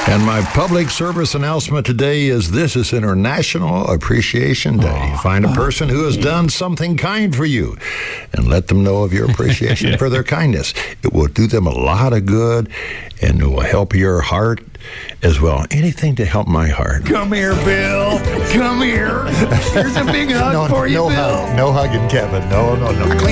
And my public service announcement today is this is International Appreciation Day. Find a person who has done something kind for you and let them know of your appreciation for their kindness. It will do them a lot of good, and it will help your heart as well. Anything to help my heart. Come here, Bill. Come here. Here's a big hug for you, Bill. No hugging, Kevin. No.